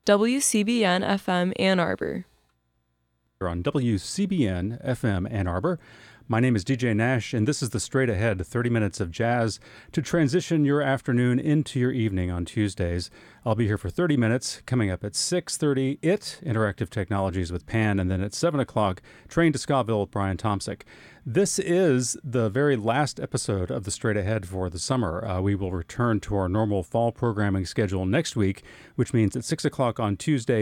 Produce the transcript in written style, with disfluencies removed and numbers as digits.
WCBN FM Ann Arbor. On WCBN FM Ann Arbor. My name is DJ Nash, and this is the Straight Ahead 30 minutes of jazz to transition your afternoon into your evening on Tuesdays. I'll be here for 30 minutes. Coming up at 6:30, Interactive Technologies with Pan, and then at 7 o'clock, Train to Scottville with Brian Tomsick. This is the very last episode of the Straight Ahead for the summer. We will return to our normal fall programming schedule next week, which means at 6 o'clock on Tuesday,